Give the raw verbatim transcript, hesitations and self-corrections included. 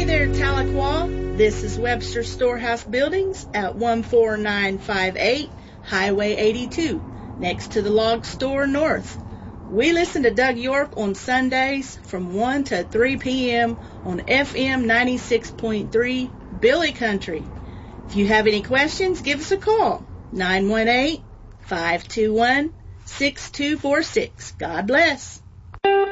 there, Tahlequah. This is Webster Storehouse Buildings at one four nine five eight Highway eighty-two, next to the Log Store North. We listen to Doug York on Sundays from one to three p.m. on F M ninety-six point three Billy Country. If you have any questions, give us a call, nine one eight, five two one, six two four six. God bless.